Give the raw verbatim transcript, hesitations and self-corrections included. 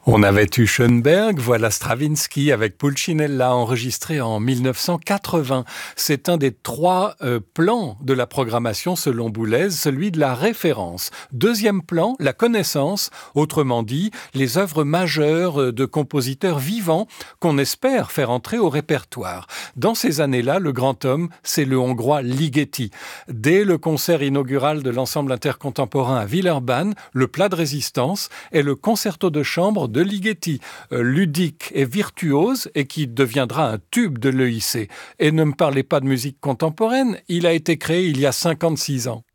On avait eu Schoenberg, voilà Stravinsky avec Pulcinella enregistré en mille neuf cent quatre-vingts. C'est un des trois euh, plans de la programmation selon Boulez, celui de la référence. Deuxième plan, la connaissance, autrement dit, les œuvres majeures de compositeurs vivants qu'on espère faire entrer au répertoire. Dans ces années-là, le grand homme, c'est le Hongrois Ligeti. Dès le concert inaugural de l'ensemble intercontemporain à Villeurbanne, le plat de résistance est le concerto de chambre de Ligeti, euh, ludique et virtuose et qui deviendra un tube de l'E I C. Et ne me parlez pas de musique contemporaine, il a été créé il y a cinquante-six ans.